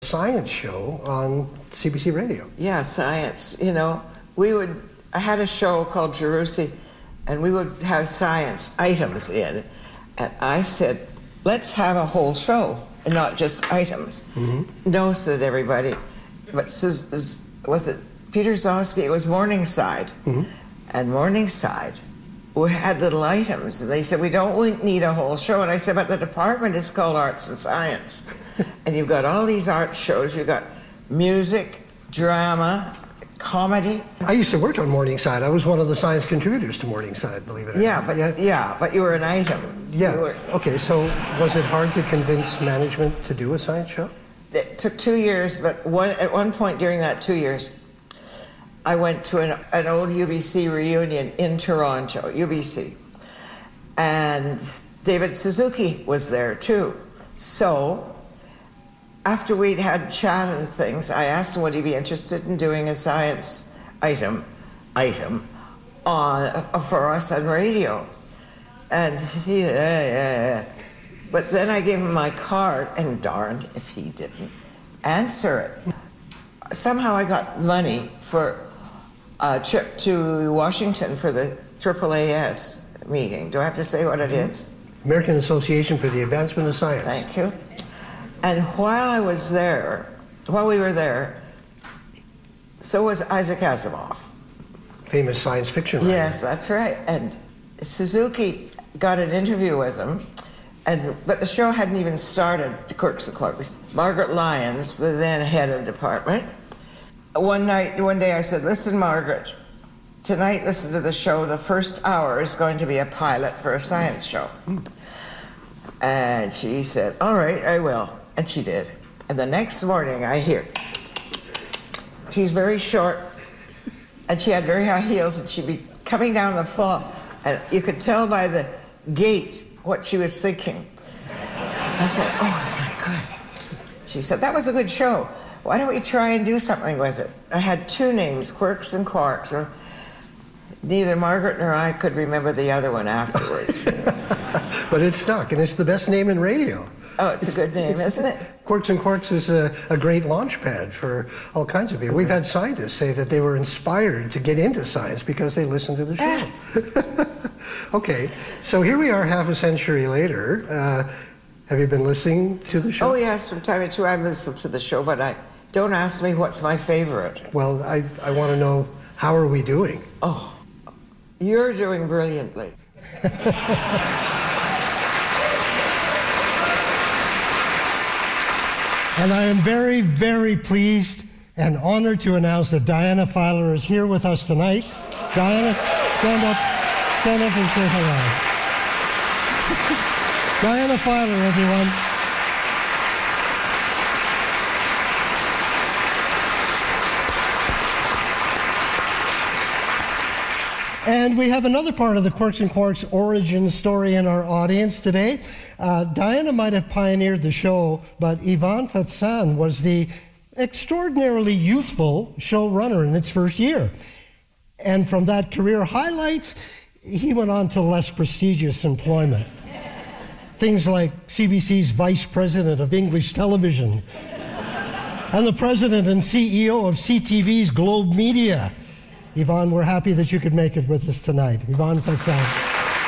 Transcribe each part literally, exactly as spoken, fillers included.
science show on C B C Radio. Yeah, science. You know, we would, I had a show called Jerusi, and we would have science items in. And I said, let's have a whole show and not just items. Mm-hmm. No, said everybody. But was it Peter Zosky? It was Morningside. Mm-hmm. And Morningside, we had little items. And they said, we don't need a whole show. And I said, but the department is called Arts and Science. And you've got all these art shows. You've got music, drama, comedy. I used to work on Morningside. I was one of the science contributors to Morningside, believe it or yeah, not. But, yeah, yeah, but you were an item. Yeah. Were, okay, so was it hard to convince management to do a science show? It took two years, but one, at one point during that two years, I went to an, an old U B C reunion in Toronto, U B C. And David Suzuki was there too. So after we'd had chat and things, I asked him would he be interested in doing a science item, item on uh, for us on radio. And he, uh, uh, but then I gave him my card, and darned if he didn't answer it. Somehow I got money for a trip to Washington for the triple A S meeting. Do I have to say what it is? American Association for the Advancement of Science. Thank you. And while I was there, while we were there, so was Isaac Asimov. Famous science fiction writer. Yes, that's right. And Suzuki got an interview with him, and but the show hadn't even started, Quirks and Quarks. Margaret Lyons, the then head of department, one night, one day I said, listen, Margaret, tonight listen to the show. The first hour is going to be a pilot for a science show. Mm. And she said, all right, I will. And she did. And the next morning I hear, she's very short, and she had very high heels, and she'd be coming down the floor, and you could tell by the gait what she was thinking. I said, oh, is that good? She said, that was a good show. Why don't we try and do something with it? I had two names, Quirks and Quarks, or neither Margaret nor I could remember the other one afterwards. But it's stuck, and it's the best name in radio. Oh, it's, it's a good name, isn't it? Quirks and Quarks is a, a great launch pad for all kinds of people. We've had scientists say that they were inspired to get into science because they listened to the show. Okay, so here we are half a century later. Uh, have you been listening to the show? Oh, yes, from time to time I listen to the show, but I don't ask me what's my favorite. Well, I, I want to know, how are we doing? Oh, you're doing brilliantly. And I am very, very pleased and honored to announce that Diana Filer is here with us tonight. Diana, stand up, stand up and say hello. Diana Filer, everyone. And we have another part of the Quirks and Quarks origin story in our audience today. Uh, Diana might have pioneered the show, but Ivan Fecan was the extraordinarily youthful showrunner in its first year. And from that career highlights, he went on to less prestigious employment. Things like C B C's Vice President of English Television and the President and C E O of C T V's Globe Media. Ivan, we're happy that you could make it with us tonight. Ivan Fecan.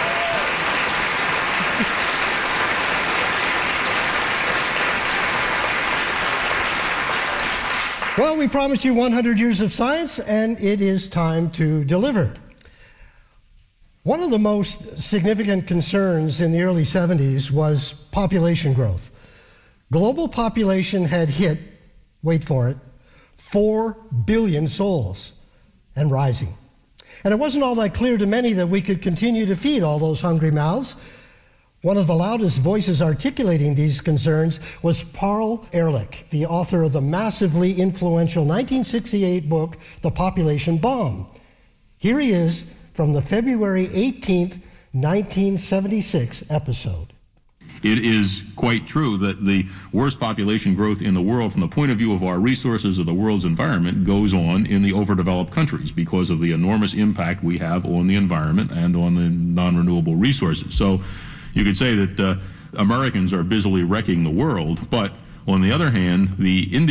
Well, we promised you one hundred years of science, and it is time to deliver. One of the most significant concerns in the early seventies was population growth. Global population had hit, wait for it, four billion souls. And rising. And it wasn't all that clear to many that we could continue to feed all those hungry mouths. One of the loudest voices articulating these concerns was Paul Ehrlich, the author of the massively influential nineteen sixty-eight book, The Population Bomb. Here he is from the February eighteenth, nineteen seventy-six episode. It is quite true that the worst population growth in the world from the point of view of our resources of the world's environment goes on in the overdeveloped countries because of the enormous impact we have on the environment and on the non-renewable resources. So you could say that uh, Americans are busily wrecking the world, but on the other hand, the Indian